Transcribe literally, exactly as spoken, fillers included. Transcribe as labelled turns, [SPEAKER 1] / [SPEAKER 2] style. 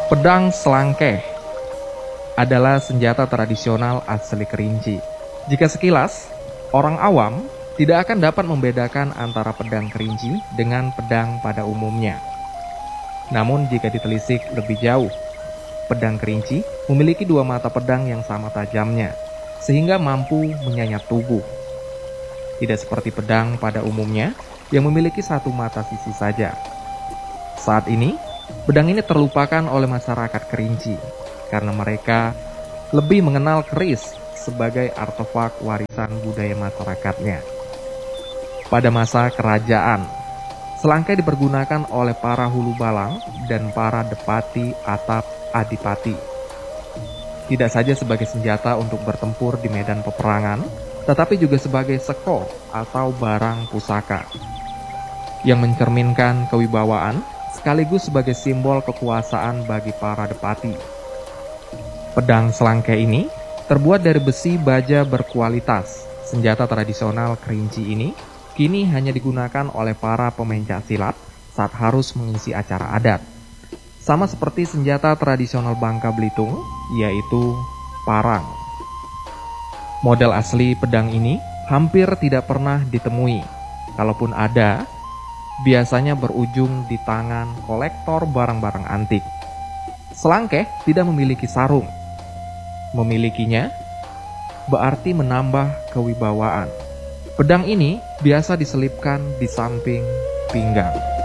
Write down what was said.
[SPEAKER 1] Pedang selangkeh adalah senjata tradisional asli Kerinci. Jika sekilas, orang awam tidak akan dapat membedakan antara pedang Kerinci dengan pedang pada umumnya. Namun jika ditelisik lebih jauh, pedang Kerinci memiliki dua mata pedang yang sama tajamnya, sehingga mampu menyayat tubuh. Tidak seperti pedang pada umumnya yang memiliki satu mata sisi saja. Saat ini, pedang ini terlupakan oleh masyarakat Kerinci karena mereka lebih mengenal keris sebagai artefak warisan budaya masyarakatnya. Pada masa kerajaan, selangkeh dipergunakan oleh para hulu balang dan para depati atap adipati. Tidak saja sebagai senjata untuk bertempur di medan peperangan, tetapi juga sebagai seko atau barang pusaka yang mencerminkan kewibawaan sekaligus sebagai simbol kekuasaan bagi para depati. Pedang selangkeh ini terbuat dari besi baja berkualitas. Senjata tradisional Kerinci ini kini hanya digunakan oleh para pemencak silat saat harus mengisi acara adat. Sama seperti senjata tradisional Bangka Belitung, yaitu parang. Model asli pedang ini hampir tidak pernah ditemui. Kalaupun ada, biasanya berujung di tangan kolektor barang-barang antik. Selangkeh tidak memiliki sarung. Memilikinya berarti menambah kewibawaan. Pedang ini biasa diselipkan di samping pinggang.